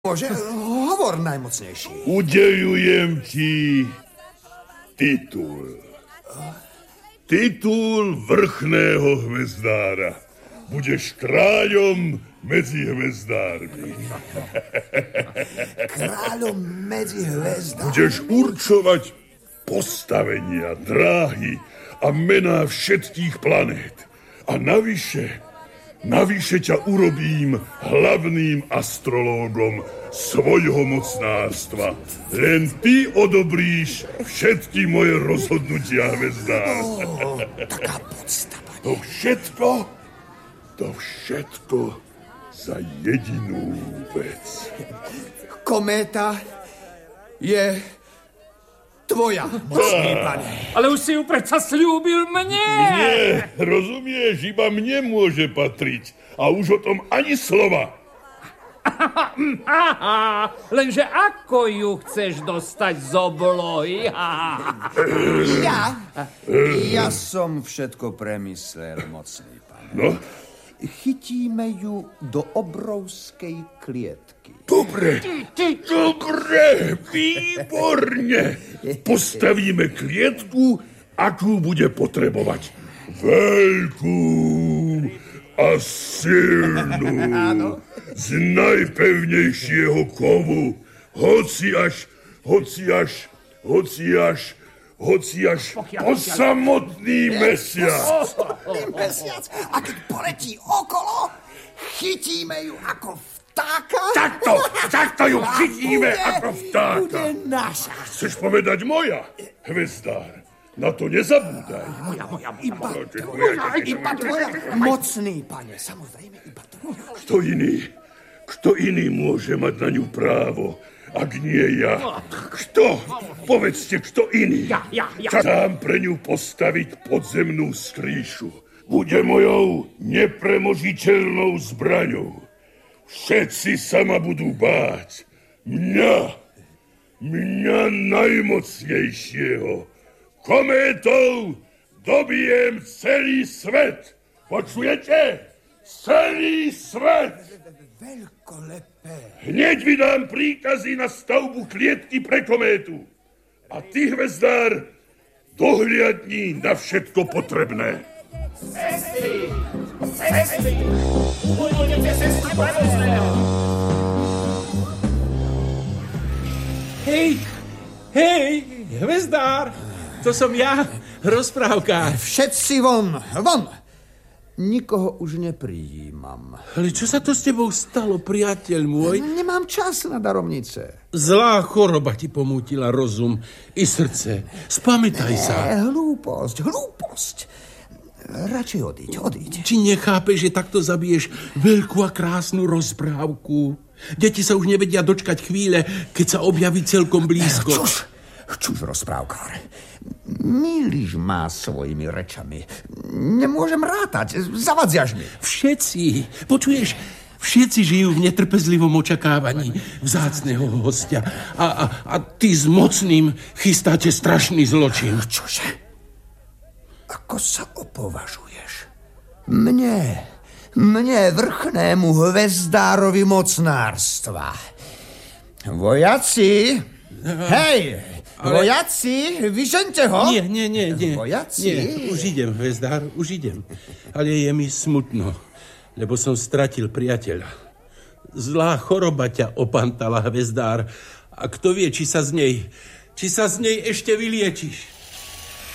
Môže, hovor najmocnejší. Udeľujem ti titul. Titul vrchného hvezdára. Budeš kráľom medzi hvezdármi. Kráľom medzi hvezdármi. Budeš určovať postavenia, dráhy a mená všetkých planét. A navyše ťa urobím hlavným astrológom svojho mocnárstva. Len ty odobríš všetky moje rozhodnutia, hvezdár. Taká podsta, pane. To všetko za jedinú vec. Kométa je tvoja, mocný pane. Ale už si ju predsa sľúbil mne. Nie, rozumieš, iba mne môže patriť. A už o tom ani slova. Lenže ako ju chceš dostať z oblohy? Ja som všetko premyslel, mocný pane. No? Chytíme ju do obrovskej klietky. Dobre, výborne. Postavíme klietku, akú bude potrebovať. Veľkú a silnú. Z najpevnejšieho kovu. Hoci až po samotný mesiac. A keď poletí okolo, chytíme ju ako vtáka. Takto ju chytíme ako vtáka. Bude naša. Chceš povedať moja, hvezdár? Na to nezabúdaj. Iba tvoja. Mocný, pane, samozrejme, iba tvoja. Kto iný môže mať na ňu právo, ak nie ja? Kto? Povedzte, kto iný? Ja. Dám pre ňu postaviť podzemnú skrýšu. Bude mojou nepremožiteľnou zbraňou. Všetci sa ma budú báť. Mňa najmocnejšieho. Kométou dobijem celý svet. Počujete? Celý svet. Veľkolepé. Hneď vydám príkazy na stavbu klietky pre kométu. A ty, hvezdár, dohliadni na všetko potrebné. Sestry! Uvoľnite cestu pravostného! Hej, hvezdár! To som ja, rozprávkár. Všetci von! Nikoho už neprijímam. Ale čo sa to s tebou stalo, priateľ môj? Nemám čas na darovnice. Zlá choroba ti pomútila rozum i srdce. Spamätaj sa. Hlúposť. Radšej odíď. Či nechápeš, že takto zabiješ veľkú a krásnu rozprávku? Deti sa už nevedia dočkať chvíle, keď sa objaví celkom blízko. Čuž, rozprávkár. Mýliš ma svojimi rečami. Nemôžem rátať. Zavadziaš mi. Všetci žijú v netrpezlivom očakávaní vzácneho hostia. A ty s mocným chystáte strašný zločin. Čože? Ako sa opovažuješ? Mne, vrchnému hvezdárovi mocnárstva. Vojaci, vojaci, vyžeňte ho. Nie. Vojaci. Nie, už idem, hvezdár, už idem. Ale je mi smutno, lebo som stratil priateľa. Zlá choroba ťa opantala, hvezdár. A kto vie, či sa z nej ešte vyliečiš.